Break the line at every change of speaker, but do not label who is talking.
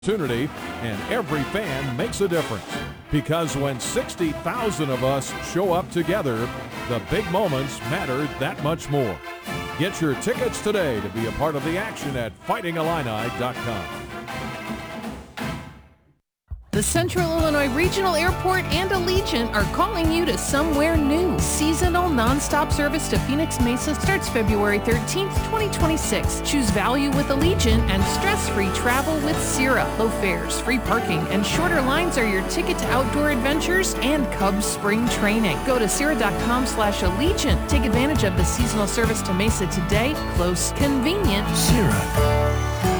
opportunity, and every fan makes a difference. Because when 60,000 of us show up together, the big moments matter that much more. Get your tickets today to be a part of the action at fightingillini.com.
The Central Illinois Regional Airport and Allegiant are calling you to somewhere new. Seasonal nonstop service to Phoenix Mesa starts February 13th, 2026. Choose value with Allegiant and stress-free travel with Sierra. Low fares, free parking, and shorter lines are your ticket to outdoor adventures and Cubs spring training. Go to Sierra.com/Allegiant. Take advantage of the seasonal service to Mesa today. Close, convenient.
Sierra.